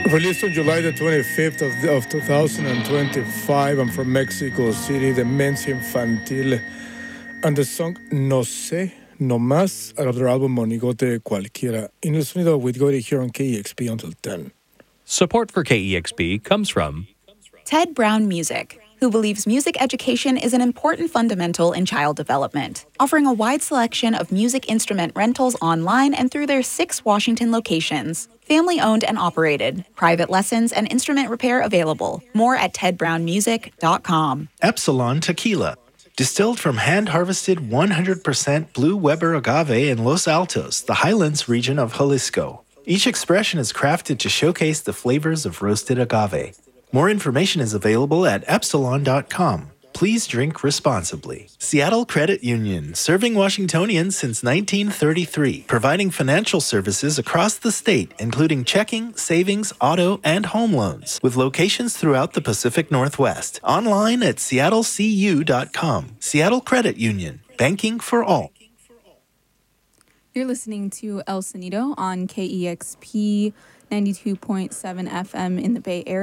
Released on July the 25th of 2025. I'm from Mexico City, the Men's Infantil. And the song No Sé, No Más, out of their album Monigote Cualquiera. In el sonido with Gotti here on KEXP until 10. Support for KEXP comes from Ted Brown Music, who believes music education is an important fundamental in child development, offering a wide selection of music instrument rentals online and through their 6 Washington locations. Family-owned and operated. Private lessons and instrument repair available. More at tedbrownmusic.com. Epsilon Tequila. Distilled from hand-harvested 100% Blue Weber agave in Los Altos, the highlands region of Jalisco. Each expression is crafted to showcase the flavors of roasted agave. More information is available at epsilon.com. Please drink responsibly. Seattle Credit Union, serving Washingtonians since 1933, providing financial services across the state, including checking, savings, auto, and home loans, with locations throughout the Pacific Northwest. Online at seattlecu.com. Seattle Credit Union, banking for all. You're listening to El Sonido on KEXP 92.7 FM in the Bay Area.